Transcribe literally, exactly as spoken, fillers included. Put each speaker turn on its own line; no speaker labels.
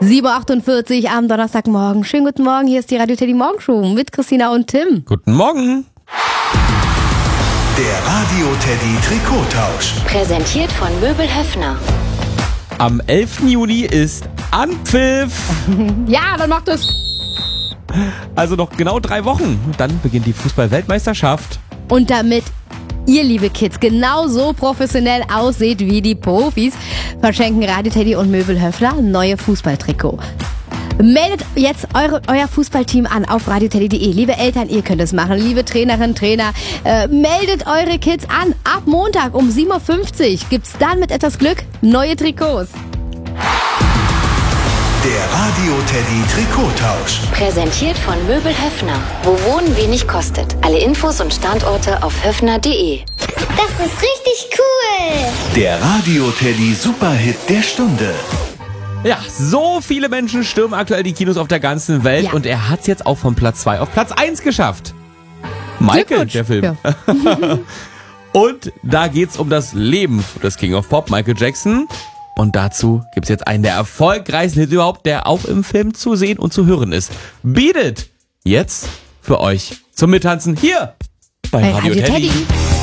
sieben Uhr achtundvierzig am Donnerstagmorgen. Schönen guten Morgen, hier ist die Radio Teddy Morgenshow mit Christina und Tim.
Guten Morgen.
Der Radio Teddy Trikottausch.
Präsentiert von Möbel Höffner.
Am elften Juni ist Anpfiff.
Ja, dann macht es.
Also noch genau drei Wochen. Dann beginnt die Fußball-Weltmeisterschaft.
Und damit ihr, liebe Kids, genauso professionell ausseht wie die Profis, verschenken Radio Teddy und Möbel Höffner neue Fußballtrikot. Meldet jetzt eure, euer Fußballteam an auf radio teddy punkt de. Liebe Eltern, ihr könnt es machen. Liebe Trainerinnen, Trainer, äh, meldet eure Kids an. Ab Montag um sieben Uhr fünfzig gibt's dann mit etwas Glück neue Trikots.
Der Radio Teddy Trikottausch.
Präsentiert von Möbel Höffner. Wo Wohnen wenig kostet. Alle Infos und Standorte auf höffner punkt de.
Das ist richtig cool.
Der Radio Teddy Superhit der Stunde.
Ja, so viele Menschen stürmen aktuell die Kinos auf der ganzen Welt
Ja.
und er hat's jetzt auch von Platz zwei auf Platz eins geschafft. Michael, der Film.
Ja.
Und da geht's um das Leben des King of Pop, Michael Jackson. Und dazu gibt's jetzt einen der erfolgreichsten Hits überhaupt, der auch im Film zu sehen und zu hören ist. Beat It! Jetzt für euch zum Mittanzen hier bei,
Bei
Radio,
Radio
Teddy.
Teddy.